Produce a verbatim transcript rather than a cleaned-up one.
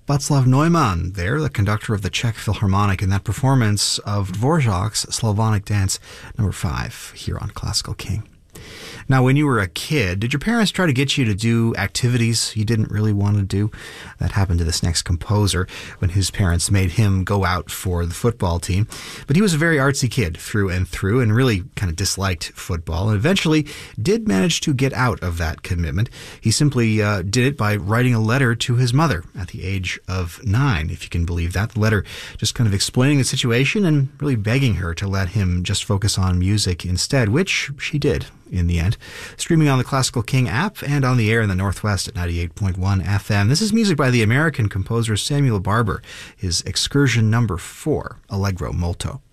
Václav Neumann there, the conductor of the Czech Philharmonic, in that performance of Dvorak's Slavonic Dance number five here on Classical King. Now, when you were a kid, did your parents try to get you to do activities you didn't really want to do? That happened to this next composer when his parents made him go out for the football team. But he was a very artsy kid through and through and really kind of disliked football and eventually did manage to get out of that commitment. He simply uh, did it by writing a letter to his mother at the age of nine, if you can believe that. The letter just kind of explaining the situation and really begging her to let him just focus on music instead, which she did in the end. Streaming on the Classical King app and on the air in the Northwest at ninety-eight point one F M. This is music by the American composer Samuel Barber, his Excursion number four, Allegro Molto.